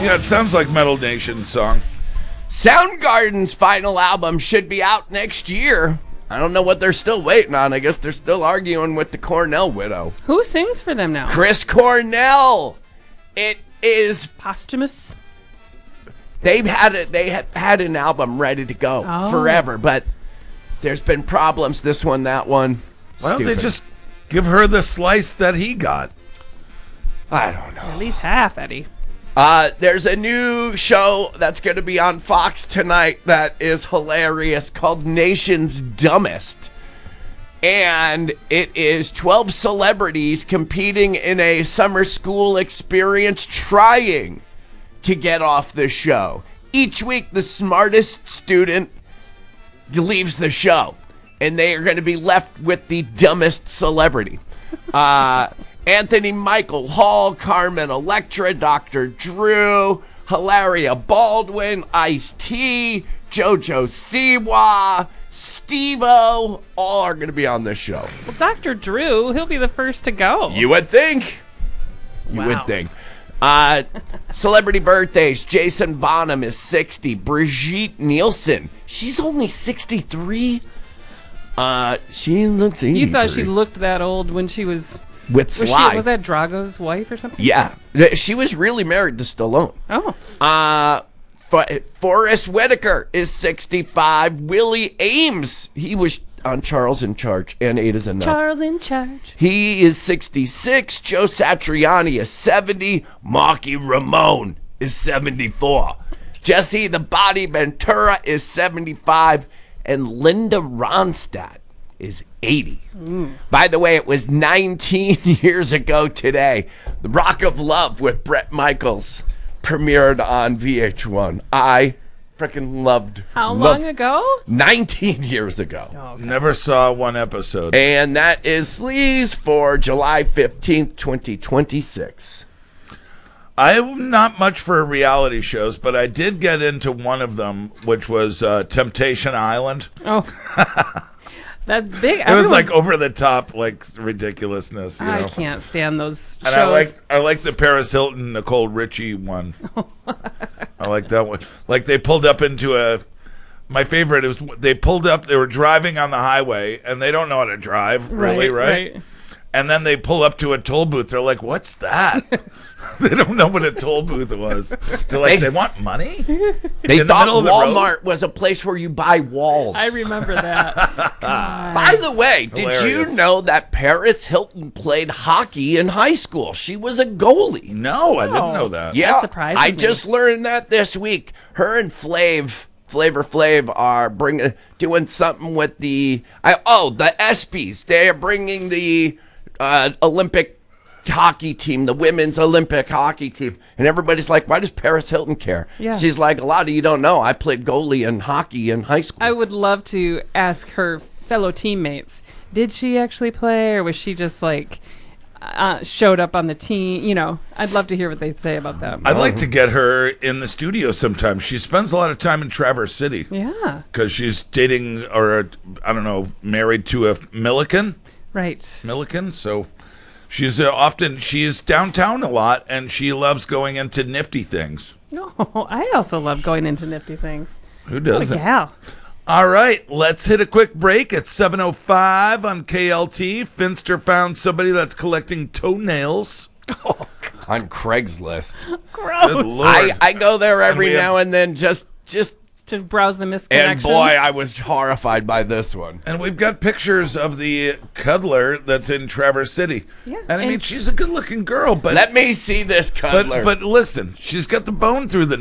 Yeah, it sounds like Metal Nation song. Soundgarden's final album should be out next year. I don't know what they're still waiting on. I guess they're still arguing with the Cornell widow. Who sings for them now? Chris Cornell. It is Posthumous? They have had an album ready to go forever, but there's been problems. This one, that one. Why don't they just give her the slice that he got? I don't know. At least half, Eddie. There's a new show that's going to be on Fox tonight that is hilarious called Nation's Dumbest. And it is 12 celebrities competing in a summer school experience trying to get off the show. Each week, the smartest student leaves the show, and they are going to be left with the dumbest celebrity. Anthony Michael Hall, Carmen Electra, Dr. Drew, Hilaria Baldwin, Ice-T, JoJo Siwa, Steve-O, all are going to be on this show. Well, Dr. Drew, he'll be the first to go. You would think. You would think. Celebrity birthdays. Jason Bonham is 60. Brigitte Nielsen, she's only 63. She looks 83. You thought she looked that old when she was... With Sly. Was that Drago's wife or something? Yeah. She was really married to Stallone. Oh. Forrest Whitaker is 65. Willie Ames, he was on Charles in Charge and 8 is Enough. Charles in Charge. He is 66. Joe Satriani is 70. Marky Ramone is 74. Jesse the Body Ventura is 75. And Linda Ronstadt is 80. By the way, it was 19 years ago today. The Rock of Love with Bret Michaels premiered on VH1. I freaking loved. How long ago? 19 years ago. Oh, okay. Never saw one episode. And that is Sleaze for July 15th, 2026. I'm not much for reality shows, but I did get into one of them, which was Temptation Island. Oh. That's big. It was like over the top, like ridiculousness. You know? I can't stand those shows. And I like the Paris Hilton, Nicole Richie one. I like that one. Like they pulled up into my favorite is they pulled up, they were driving on the highway and they don't know how to drive, really, right? And then they pull up to a toll booth. They're like, what's that? They don't know what a toll booth was. They're like, they want money? They thought Walmart was a place where you buy walls. I remember that. By the way, did you know that Paris Hilton played hockey in high school? She was a goalie. No, I didn't know that. Yeah, that surprises I me. just learned that this week. Her and Flavor Flav are doing something with the ESPYs. They are bringing the Olympic hockey team, the women's Olympic hockey team, and everybody's like, why does Paris Hilton care? Yeah. She's like, a lot of you don't know, I played goalie in hockey in high school. I would love to ask her fellow teammates, did she actually play, or was she just like showed up on the team? You know, I'd love to hear what they'd say about that. I'd like to get her in the studio sometime. She spends a lot of time in Traverse City. Yeah. Because she's dating, or I don't know, married to a Milliken. Right. Milliken, so she's she's downtown a lot, and she loves going into nifty things. No, I also love going into nifty things. Who doesn't? Oh, yeah. All right, let's hit a quick break at 7:05 on KLT. Finster found somebody that's collecting toenails. On Craigslist. Gross. Good Lord. I go there every now and then just to browse the misconnections. and boy, I was horrified by this one. And we've got pictures of the cuddler that's in Traverse City. Yeah, And I mean, she's a good-looking girl, but Let me see this cuddler. but listen, she's got the bone through the